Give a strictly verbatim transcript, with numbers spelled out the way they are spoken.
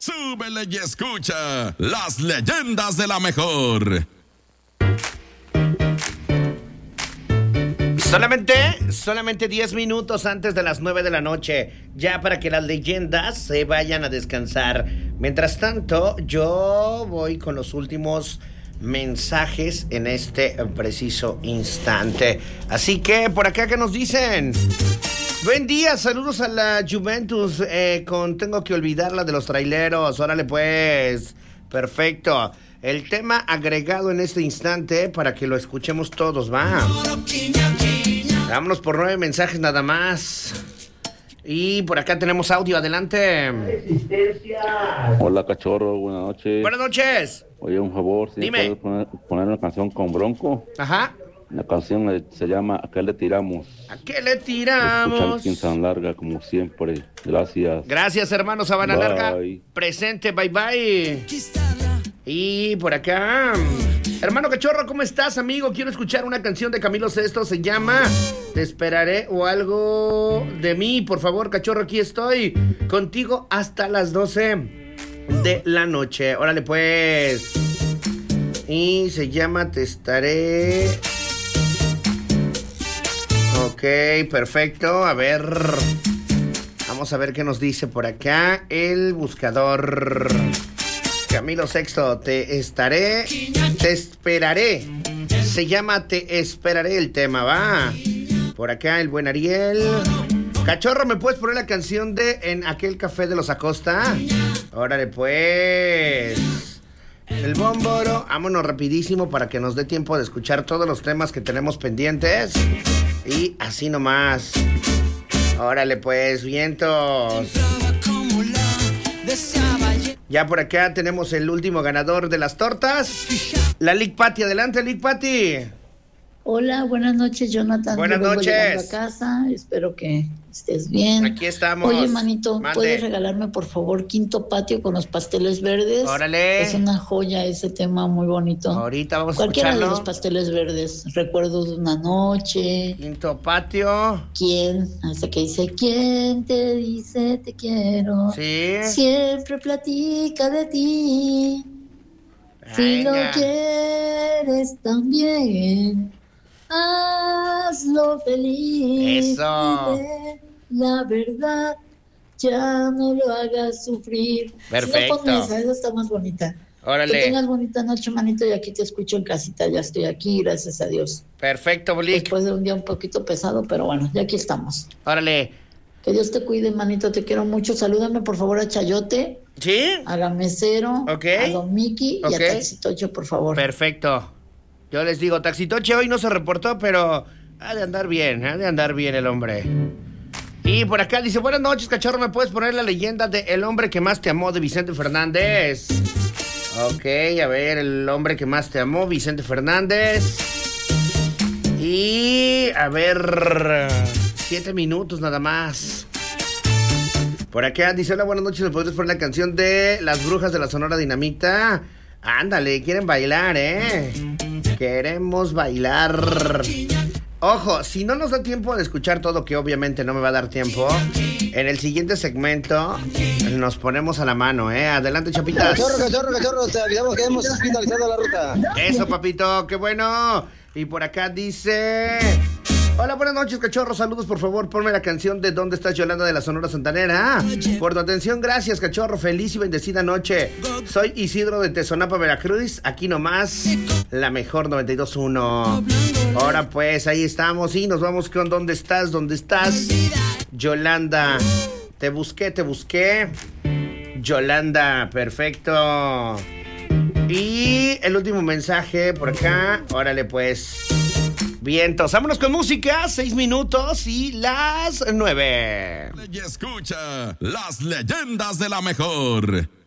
súbele y escucha las leyendas de la mejor. Solamente, solamente diez minutos antes de las nueve de la noche, ya para que las leyendas se vayan a descansar. Mientras tanto, yo voy con los últimos mensajes en este preciso instante. Así que, por acá, ¿qué nos dicen? Buen día, saludos a la Juventus, eh, con Tengo que olvidarla de los traileros. Órale pues, perfecto. El tema agregado en este instante para que lo escuchemos todos, va. Vámonos por nueve mensajes nada más. Y por acá tenemos audio, adelante. Hola, cachorro, buenas noches. Buenas noches. Oye, un favor, si Dime. puedes poner, poner una canción con Bronco. Ajá. La canción se llama ¿A qué le tiramos? ¿A qué le Escuchar tiramos? Quien tan larga como siempre. Gracias. Gracias, hermano Sabana Bye. Larga. Presente, bye bye. Y por acá, hermano Cachorro, ¿cómo estás, amigo? Quiero escuchar una canción de Camilo Sesto, se llama Te esperaré o algo de mí. Por favor, Cachorro, aquí estoy contigo hasta las doce de la noche. Órale, pues. Y se llama Te estaré. Ok, perfecto. A ver, vamos a ver qué nos dice por acá el buscador. Camilo Sexto, te estaré, te esperaré. Se llama Te esperaré el tema, va. Por acá el buen Ariel. Cachorro, ¿me puedes poner la canción de En aquel café de los Acosta? Órale pues. El Bómboro, vámonos rapidísimo para que nos dé tiempo de escuchar todos los temas que tenemos pendientes. Y así nomás. Órale pues, vientos. Ya por acá tenemos el último ganador de las tortas. La Lick Patty, adelante Lick Patty. Hola, buenas noches, Jonathan. Buenas Yo vengo noches. llegando a casa, espero que estés bien. Aquí estamos. Oye, manito, Mande. ¿puedes regalarme por favor Quinto Patio con los pasteles verdes? Órale. Es una joya ese tema, muy bonito. Ahorita vamos a Cualquiera escucharlo. de los pasteles verdes, Recuerdos de una noche. Quinto Patio. ¿Quién? Hasta que dice, ¿quién te dice te quiero? Sí. Siempre platica de ti. Si lo Venga. quieres también, hazlo feliz. Eso. Dile la verdad, ya no lo hagas sufrir. Perfecto. Si no pones esa, esa está más bonita. Que Órale. tengas bonita noche, manito, y aquí te escucho en casita. Ya estoy aquí, gracias a Dios. Perfecto, Lick. Después de un día un poquito pesado, pero bueno, ya aquí estamos. Órale. Que Dios te cuide, manito, te quiero mucho. Salúdame, por favor, a Chayote, ¿Sí? a Gamesero, Ok. a Don Miki Ok. y a Taxitocho, por favor. Perfecto. Yo les digo, Taxitoche hoy no se reportó, pero ha de andar bien, ha de andar bien el hombre. Y por acá dice, buenas noches, Cachorro, ¿me puedes poner la leyenda de El hombre que más te amó de Vicente Fernández? Ok, a ver, El hombre que más te amó, Vicente Fernández. Y a ver, siete minutos nada más. Por acá dice, hola, buenas noches, ¿me podrías poner la canción de Las Brujas de la Sonora Dinamita? Ándale, quieren bailar, ¿eh? Queremos bailar. Ojo, si no nos da tiempo de escuchar todo, que obviamente no me va a dar tiempo, en el siguiente segmento nos ponemos a la mano, ¿eh? Adelante, chapitas. Cachorro, cachorro, cachorro, te avisamos que hemos finalizado la ruta. Eso, papito, qué bueno. Y por acá dice... Hola, buenas noches, Cachorro. Saludos, por favor, ponme la canción de ¿Dónde estás, Yolanda, de la Sonora Santanera? Por tu atención, gracias, Cachorro. Feliz y bendecida noche. Soy Isidro de Tezonapa, Veracruz. Aquí nomás, la mejor noventa y dos punto uno. Ahora pues, ahí estamos y nos vamos con ¿Dónde estás? ¿Dónde estás? Yolanda. Te busqué, te busqué. Yolanda, perfecto. Y el último mensaje por acá. Órale pues. Vientos, vámonos con música, seis minutos y las nueve. Y escucha las leyendas de la mejor.